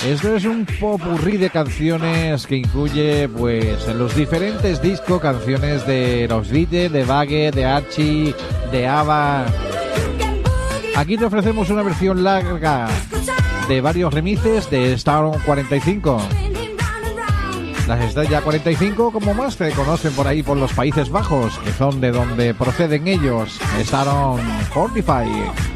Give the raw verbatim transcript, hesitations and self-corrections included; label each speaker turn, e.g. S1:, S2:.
S1: Esto es un popurrí de canciones que incluye, pues, en los diferentes discos, canciones de los Beatles, de Bagge, de Archie, de ABBA. Aquí te ofrecemos una versión larga de varios remixes de Star cuarenta y cinco. Las Estrella cuarenta y cinco, como más se conocen por ahí por los Países Bajos, que son de donde proceden ellos. Star cuarenta y cinco.